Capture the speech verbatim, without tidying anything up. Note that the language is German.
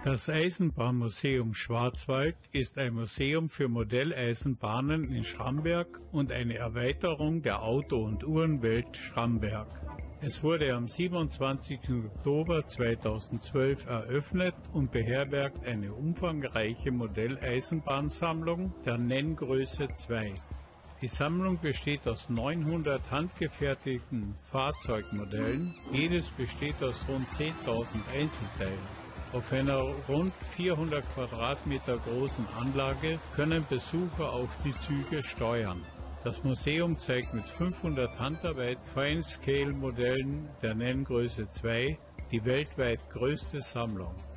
Das Eisenbahnmuseum Schwarzwald ist ein Museum für Modelleisenbahnen in Schramberg und eine Erweiterung der Auto- und Uhrenwelt Schramberg. Es wurde am siebenundzwanzigsten Oktober zweitausendzwölf eröffnet und beherbergt eine umfangreiche Modelleisenbahnsammlung der Nenngröße zwei. Die Sammlung besteht aus neunhundert handgefertigten Fahrzeugmodellen. Jedes besteht aus rund zehntausend Einzelteilen. Auf einer rund vierhundert Quadratmeter großen Anlage können Besucher auch die Züge steuern. Das Museum zeigt mit fünfhundert Handarbeit Fine-Scale-Modellen der Nenngröße zwei die weltweit größte Sammlung.